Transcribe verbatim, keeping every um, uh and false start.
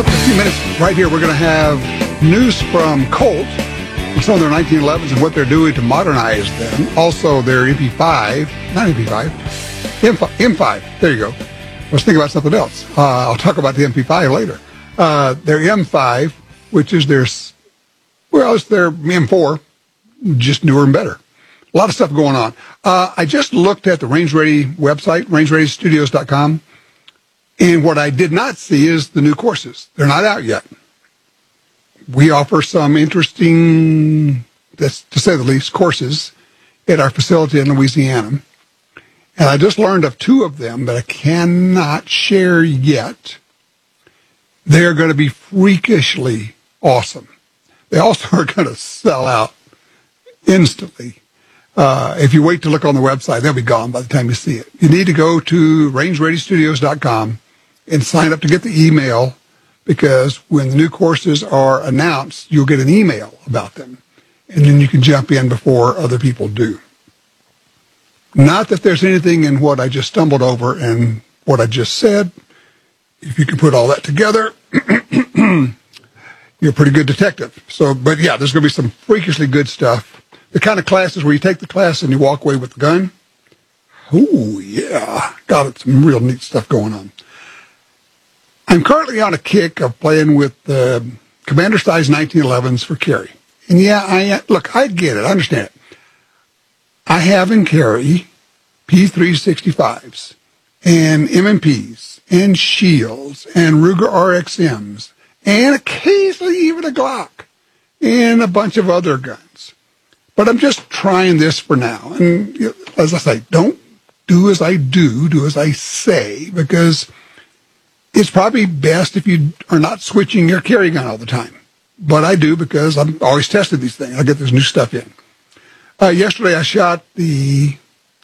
In a few minutes right here, we're going to have news from Colt, some of their nineteen elevens and what they're doing to modernize them. Also, their M P five, not M P five, M five, M five. There you go. I was thinking about something else. Uh, I'll talk about the M P five later. Uh, their M five, which is their, well, it's their M four, just newer and better. A lot of stuff going on. Uh, I just looked at the Range Ready website, range ready studios dot com, and what I did not see is the new courses. They're not out yet. We offer some interesting, that's to say the least, courses at our facility in Louisiana. And I just learned of two of them that I cannot share yet. They're going to be freakishly awesome. They also are going to sell out instantly. Uh, if you wait to look on the website, they'll be gone by the time you see it. You need to go to range ready studios dot com and sign up to get the email, because when the new courses are announced, you'll get an email about them. And then you can jump in before other people do. Not that there's anything in what I just stumbled over and what I just said. If you can put all that together, you're a pretty good detective. So, but yeah, there's going to be some freakishly good stuff. The kind of classes where you take the class and you walk away with the gun. Oh, yeah. Got some real neat stuff going on. I'm currently on a kick of playing with the uh, Commander Size nineteen elevens for carry. And yeah, I look, I get it. I understand it. I have in carry P three sixty-fives and M M Ps and Shields and Ruger R X Ms and occasionally even a Glock and a bunch of other guns. But I'm just trying this for now. And as I say, don't do as I do, do as I say, because it's probably best if you are not switching your carry gun all the time. But I do, because I'm always testing these things. I get this new stuff in. Uh, yesterday I shot the